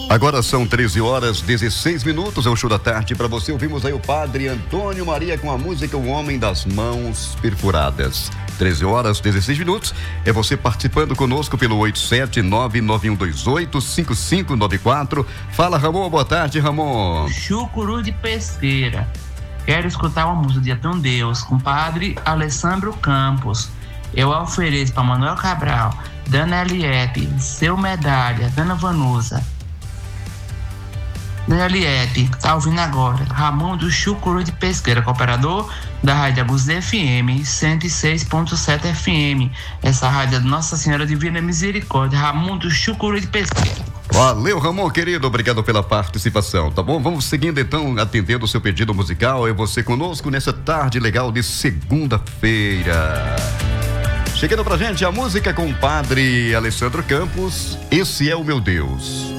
Agora são 13 horas 16 minutos, é o show da tarde. Para você, ouvimos aí o Padre Antônio Maria com a música O Homem das Mãos Perfuradas. 13 horas 16 minutos. É você participando conosco pelo 87991285594. Fala, Ramon. Boa tarde, Ramon. Chucuru de Pesqueira. Quero escutar uma música de Até um Deus com o Padre Alessandro Campos. Eu ofereço para Manuel Cabral, Dana Eliette, Seu Medalha, Dana Vanusa. Dana Eliette, tá ouvindo agora. Ramon do Chucuru de Pesqueira, cooperador da Rádio Aguzê FM 106.7 FM. Essa rádio é de Nossa Senhora Divina Misericórdia. Ramon do Chucuru de Pesqueira. Valeu, Ramon, querido, obrigado pela participação, tá bom? Vamos seguindo então, atendendo o seu pedido musical. É você conosco nessa tarde legal de segunda-feira. Chegando pra gente a música com o Padre Alessandro Campos, Esse é o Meu Deus.